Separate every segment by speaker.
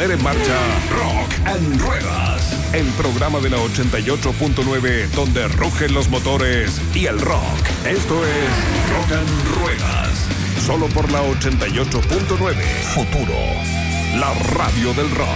Speaker 1: poner en marcha Rock and Ruedas, el programa de la 88.9 donde rugen los motores y el rock. Esto es Rock and Ruedas, solo por la 88.9 Futuro, la radio del rock.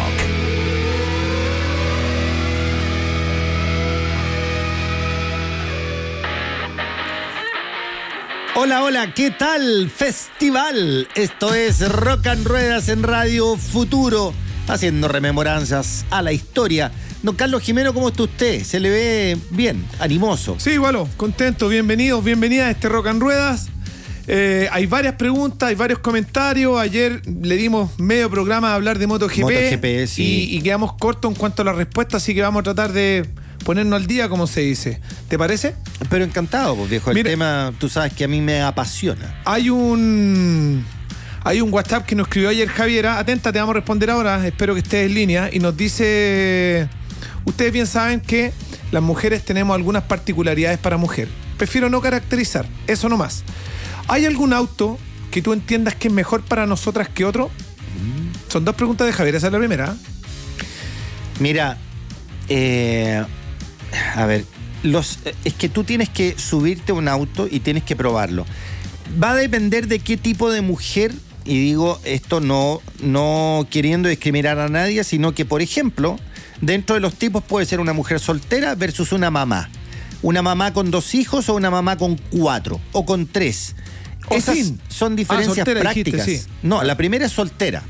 Speaker 2: Hola, hola, ¿qué tal? Festival. Esto es Rock and Ruedas en Radio Futuro, haciendo rememoranzas a la historia. Don Carlos Jimeno, ¿cómo está usted? Se le ve bien, animoso.
Speaker 3: Sí, bueno, contento, bienvenidos, bienvenidas a este Rock and Ruedas. Hay varias preguntas, hay varios comentarios. Ayer le dimos medio programa a hablar de MotoGP,
Speaker 2: sí.
Speaker 3: y quedamos cortos en cuanto a la respuesta, así que vamos a tratar de ponernos al día, como se dice. ¿Te parece?
Speaker 2: Pero encantado, pues, viejo. El tema, tú sabes que a mí me apasiona.
Speaker 3: Hay un WhatsApp que nos escribió ayer Javiera. Atenta, te vamos a responder ahora. Espero que estés en línea. Y nos dice: ustedes bien saben que las mujeres tenemos algunas particularidades para mujer. Prefiero no caracterizar, eso nomás. ¿Hay algún auto que tú entiendas que es mejor para nosotras que otro? Son dos preguntas de Javiera, esa es la primera.
Speaker 2: Mira, a ver, es que tú tienes que subirte a un auto y tienes que probarlo. Va a depender de qué tipo de mujer, y digo esto no queriendo discriminar a nadie, sino que, por ejemplo, dentro de los tipos puede ser una mujer soltera versus una mamá. Una mamá con 2 hijos o una mamá con 4 o con 3. Esas son diferencias prácticas. Dijiste, sí. No, la primera es soltera.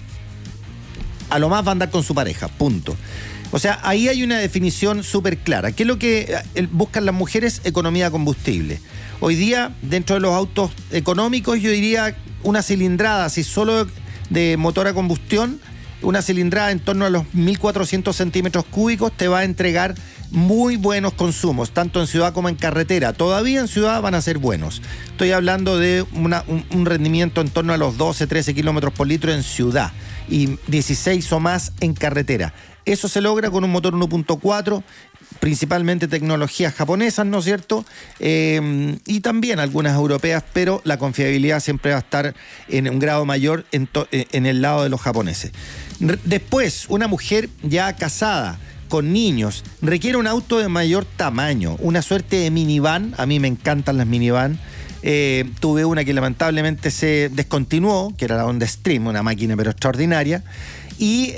Speaker 2: A lo más va a andar con su pareja, punto. O sea, ahí hay una definición súper clara. ¿Qué es lo que buscan las mujeres? Economía de combustible. Hoy día, dentro de los autos económicos, yo diría una cilindrada, si solo de motor a combustión, una cilindrada en torno a los 1.400 centímetros cúbicos te va a entregar muy buenos consumos, tanto en ciudad como en carretera. Todavía en ciudad van a ser buenos. Estoy hablando de un rendimiento en torno a los 12, 13 kilómetros por litro en ciudad y 16 o más en carretera. Eso se logra con un motor 1.4, principalmente tecnologías japonesas, ¿no es cierto? Y también algunas europeas, pero la confiabilidad siempre va a estar en un grado mayor en el lado de los japoneses. Después, una mujer ya casada, con niños, requiere un auto de mayor tamaño, una suerte de minivan. A mí me encantan las minivan. Tuve una que lamentablemente se descontinuó, que era la Honda Stream, una máquina pero extraordinaria. Y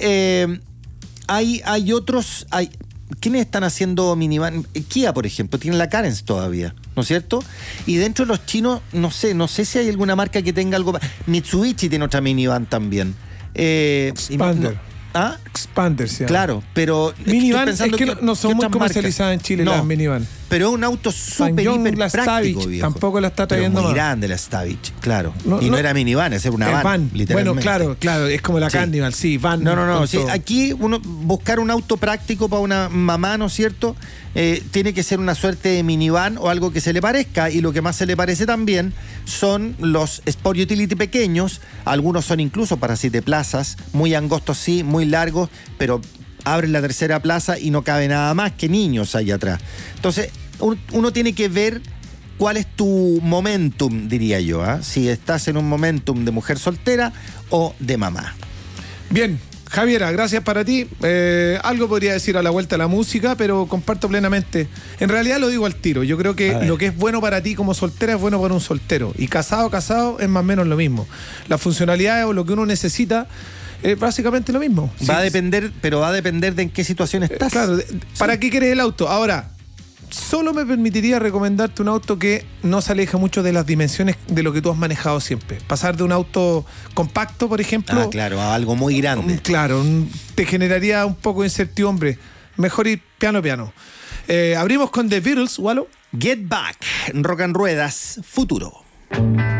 Speaker 2: hay otros... ¿Quiénes están haciendo minivan? Kia, por ejemplo, tiene la Carens todavía, ¿no es cierto? Y dentro de los chinos, no sé si hay alguna marca que tenga algo... Mitsubishi tiene otra minivan también.
Speaker 3: Expander.
Speaker 2: ¿Ah?
Speaker 3: Expander, sí.
Speaker 2: Claro, pero
Speaker 3: minivan es que no son muy comercializadas en Chile, las minivan.
Speaker 2: Pero es un auto súper hiper práctico, viejo.
Speaker 3: Tampoco la está trayendo
Speaker 2: muy
Speaker 3: más.
Speaker 2: Grande la Stavich, claro. No era minivan, era una van, literalmente.
Speaker 3: Bueno, claro, es como la Candival, sí, van.
Speaker 2: No, sí, aquí buscar un auto práctico para una mamá, ¿no es cierto? Tiene que ser una suerte de minivan o algo que se le parezca, y lo que más se le parece también son los Sport Utility pequeños. Algunos son incluso para 7 plazas, muy angostos sí, muy largos, pero abren la tercera plaza y no cabe nada más que niños ahí atrás. Entonces, uno tiene que ver cuál es tu momentum, diría yo, si estás en un momentum de mujer soltera o de mamá.
Speaker 3: Bien, Javiera, gracias para ti. Algo podría decir a la vuelta a la música, pero comparto plenamente. En realidad lo digo al tiro. Yo creo que lo que es bueno para ti como soltera es bueno para un soltero. Y casado es más o menos lo mismo. Las funcionalidades o lo que uno necesita es básicamente lo mismo.
Speaker 2: Va a depender, pero va a depender de en qué situación estás.
Speaker 3: Claro, ¿para qué quieres el auto? Ahora, solo me permitiría recomendarte un auto que no se aleja mucho de las dimensiones de lo que tú has manejado siempre. Pasar de un auto compacto, por ejemplo,
Speaker 2: claro, a algo muy grande.
Speaker 3: Claro, te generaría un poco de incertidumbre. Mejor ir piano. Abrimos con The Beatles, ¿Walo?
Speaker 2: Get Back, Rock and Ruedas, Futuro.